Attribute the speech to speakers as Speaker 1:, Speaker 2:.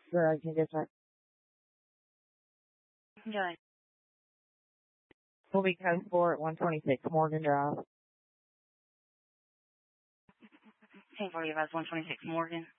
Speaker 1: Good, can get that.
Speaker 2: Good.
Speaker 1: We'll be code 4 at 126 Morgan Drive.
Speaker 2: 1045 126 Morgan.